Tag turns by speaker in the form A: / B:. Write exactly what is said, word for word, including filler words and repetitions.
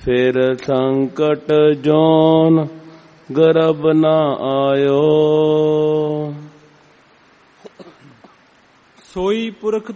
A: ਫਿਰ ਸੰਕਟ ਜੋਨ ਗਰਭ ਨਾ ਆਇਓ।
B: ਸੋਈ ਪੁਰਖ